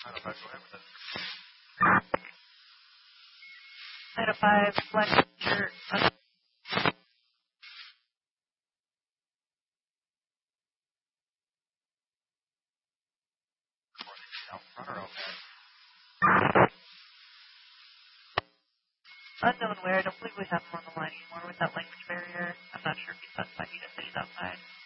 I don't know if I go ahead with it. Item 5, flex shirt. Out front or out back? Unknown where. I don't believe we have him on the line anymore with that language barrier. I'm not sure if he specified he just stays outside.